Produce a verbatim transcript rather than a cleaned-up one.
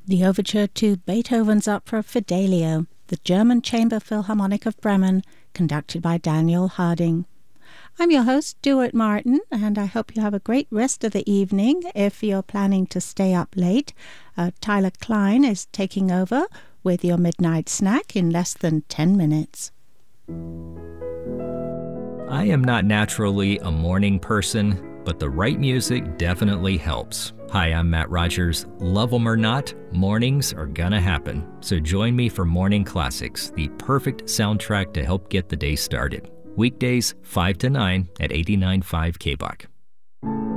the overture to Beethoven's opera Fidelio, the German Chamber Philharmonic of Bremen, conducted by Daniel Harding. I'm your host, Stuart Martin, and I hope you have a great rest of the evening. If you're planning to stay up late, uh, Tyler Klein is taking over with your midnight snack in less than ten minutes. I am not naturally a morning person, but the right music definitely helps. Hi, I'm Matt Rogers. Love 'em or not, mornings are gonna happen. So join me for Morning Classics, the perfect soundtrack to help get the day started. Weekdays, five to nine at eighty-nine point five K B O C.